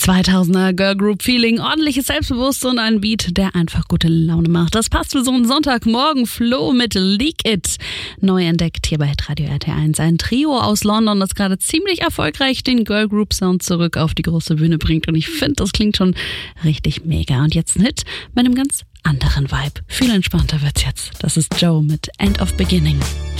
2000er Girl Group Feeling, ordentliches Selbstbewusstsein und ein Beat, der einfach gute Laune macht. Das passt für so einen Sonntagmorgen. Flo mit Leak It. Neu entdeckt hier bei Hitradio RT1. Ein Trio aus London, das gerade ziemlich erfolgreich den Girl Group Sound zurück auf die große Bühne bringt. Und ich finde, das klingt schon richtig mega. Und jetzt ein Hit mit einem ganz anderen Vibe. Viel entspannter wird's jetzt. Das ist Joe mit End of Beginning.